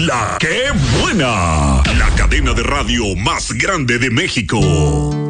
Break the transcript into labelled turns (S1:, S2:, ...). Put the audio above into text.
S1: La que buena. La cadena de radio más grande de México.